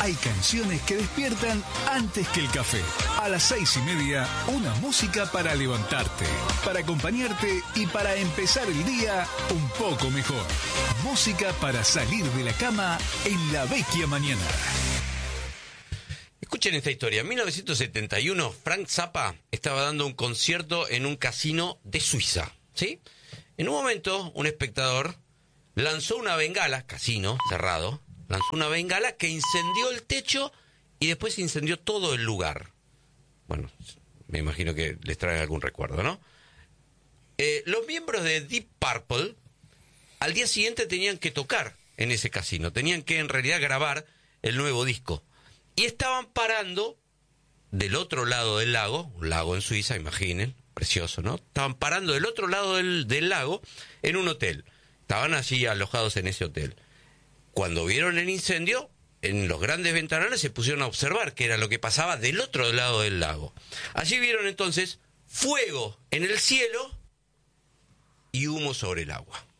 Hay canciones que despiertan antes que el café. A las 6:30, una música para levantarte, para acompañarte y para empezar el día un poco mejor. Música para salir de la cama en la vecchia mañana. Escuchen esta historia. En 1971, Frank Zappa estaba dando un concierto en un casino de Suiza, ¿sí? En un momento, un espectador lanzó una bengala, casino cerrado, lanzó una bengala que incendió el techo y después incendió todo el lugar. Bueno, me imagino que les trae algún recuerdo, ¿no? Los miembros de Deep Purple al día siguiente tenían que tocar en ese casino, tenían que en realidad grabar el nuevo disco. Y estaban parando del otro lado del lago, un lago en Suiza, imaginen, precioso, ¿no? Estaban parando del otro lado del lago en un hotel. Estaban allí alojados en ese hotel. Cuando vieron el incendio, en los grandes ventanales se pusieron a observar qué era lo que pasaba del otro lado del lago. Allí vieron entonces fuego en el cielo y humo sobre el agua.